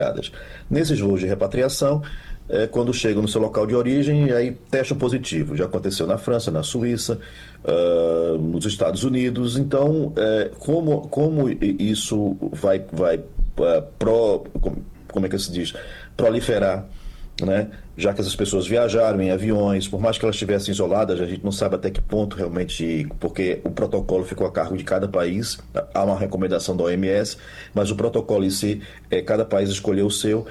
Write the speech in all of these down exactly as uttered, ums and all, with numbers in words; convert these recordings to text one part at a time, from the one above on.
Nesses voos de repatriação, é, quando chegam no seu local de origem, aí testam positivo. Já aconteceu na França, na Suíça, ah, nos Estados Unidos. Então, é, como, como isso vai, vai ah, pro, como, como é que se diz? Proliferar, né? Já que essas pessoas viajaram em aviões, por mais que elas estivessem isoladas, a gente não sabe até que ponto realmente, porque o protocolo ficou a cargo de cada país, há uma recomendação da O M S, mas o protocolo em si, é, cada país escolheu o seu,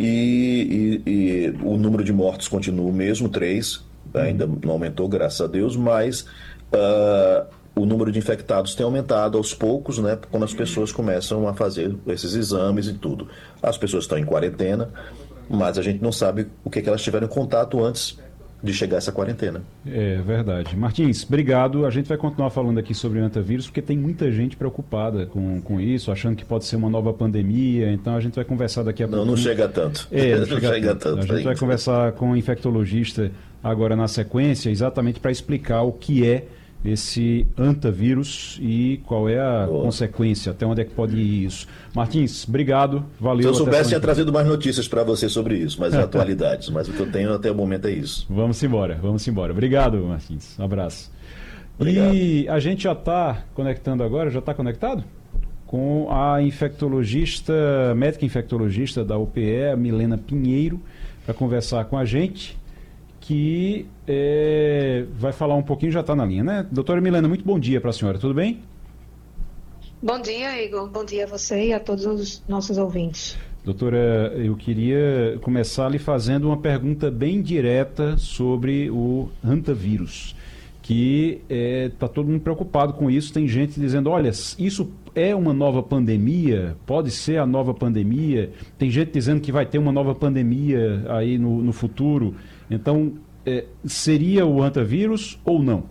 e, e, e o número de mortos continua o mesmo, três, ainda não aumentou, graças a Deus, mas uh, o número de infectados tem aumentado aos poucos, né, quando as pessoas começam a fazer esses exames e tudo. As pessoas estão em quarentena, mas a gente não sabe o que, que elas tiveram em contato antes de chegar essa quarentena. É verdade. Martins, obrigado. A gente vai continuar falando aqui sobre o hantavirus, porque tem muita gente preocupada com, com isso, achando que pode ser uma nova pandemia. Então a gente vai conversar daqui a pouco. Não, não chega tanto. É, não não chega, chega tanto. tanto. A gente ainda. vai conversar com o infectologista agora na sequência, exatamente para explicar o que é esse hantavirus e qual é a Boa. consequência, até onde é que pode ir isso. Martins, obrigado, valeu. Se eu soubesse, tinha até trazido mais notícias para você sobre isso, mais atualidades, mas o que eu tenho até o momento é isso. Vamos embora, vamos embora. Obrigado, Martins. Um abraço. Obrigado. E a gente já está conectando agora, já está conectado? Com a infectologista, médica infectologista da U P E, a Milena Pinheiro, para conversar com a gente, que é, vai falar um pouquinho, já está na linha, né? Doutora Milena, muito bom dia para a senhora, tudo bem? Bom dia, Igor. Bom dia a você e a todos os nossos ouvintes. Doutora, eu queria começar lhe fazendo uma pergunta bem direta sobre o hantavirus, que está todo mundo preocupado com isso. Tem gente dizendo, olha, isso é uma nova pandemia, pode ser a nova pandemia. Tem gente dizendo que vai ter uma nova pandemia aí no, no futuro. Então, é, seria o hantavirus ou não?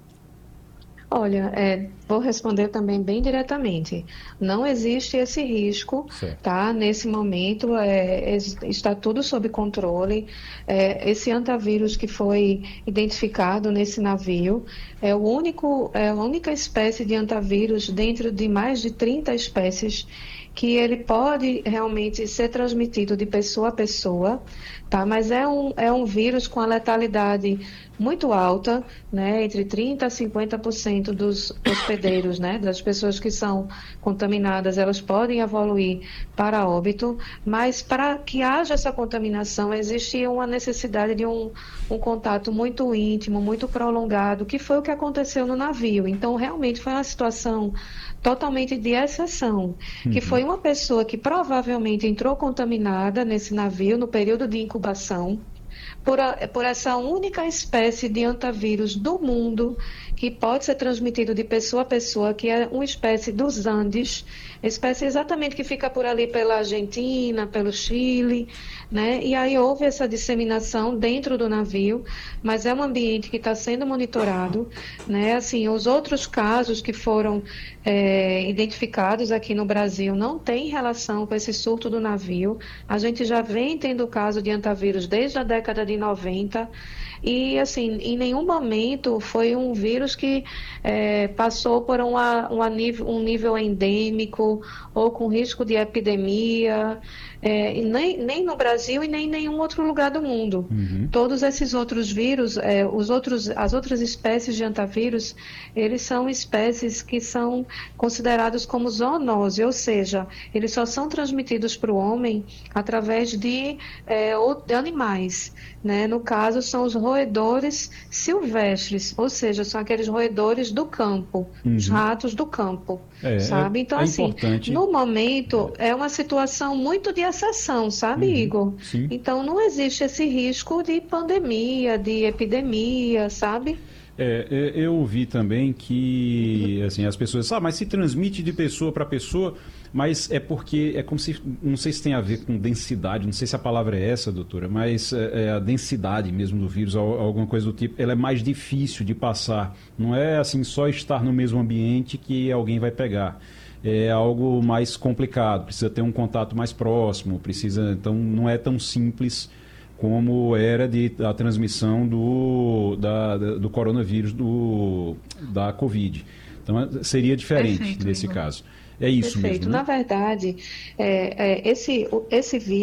Olha, é, vou responder também bem diretamente. Não existe esse risco, Certo. tá? Nesse momento é, está tudo sob controle. É, esse hantavirus que foi identificado nesse navio é o único, é a única espécie de hantavirus dentro de mais de trinta espécies que ele pode realmente ser transmitido de pessoa a pessoa, tá? Mas é um, é um vírus com a letalidade muito alta, né? Entre trinta por cento a cinquenta por cento dos hospedeiros, né? Das pessoas que são contaminadas, elas podem evoluir para óbito, mas para que haja essa contaminação, existe uma necessidade de um, um contato muito íntimo, muito prolongado, que foi o que aconteceu no navio. Então, realmente foi uma situação totalmente de exceção, que foi uma pessoa que provavelmente entrou contaminada nesse navio no período de incubação, por, a, por essa única espécie de hantavírus do mundo que pode ser transmitido de pessoa a pessoa, que é uma espécie dos Andes, espécie exatamente que fica por ali pela Argentina, pelo Chile, né? E aí houve essa disseminação dentro do navio, mas é um ambiente que está sendo monitorado, né? Assim, os outros casos que foram é, identificados aqui no Brasil não têm relação com esse surto do navio. A gente já vem tendo caso de hantavírus desde a década de noventa, e assim, em nenhum momento foi um vírus que é, passou por uma, uma nível, um nível endêmico ou com risco de epidemia, é, nem, nem no Brasil e nem em nenhum outro lugar do mundo. Uhum. Todos esses outros vírus, é, os outros, as outras espécies de hantavírus, eles são espécies que são considerados como zoonose, ou seja, eles só são transmitidos para o homem através de, é, de animais, né? No caso, são os roedores silvestres, ou seja, são aqueles roedores do campo, Uhum. os ratos do campo, É, sabe? é- Então, é assim, importante. no momento, é uma situação muito de exceção, sabe, Uhum, Igor? sim. Então, não existe esse risco de pandemia, de epidemia, sabe? É, é, eu ouvi também que assim, as pessoas, ah, mas se transmite de pessoa para pessoa, mas é porque é como se, não sei se tem a ver com densidade, não sei se a palavra é essa, doutora, mas é, é a densidade mesmo do vírus, al- alguma coisa do tipo, ela é mais difícil de passar. Não é assim só estar no mesmo ambiente que alguém vai pegar. É algo mais complicado, precisa ter um contato mais próximo, precisa, então não é tão simples como era de, a transmissão do, da, da- do coronavírus, do, da Covid. Então, seria diferente Perfeito, nesse Igor. caso. É isso Perfeito. mesmo, né? Na verdade, é, é, esse, o- esse vírus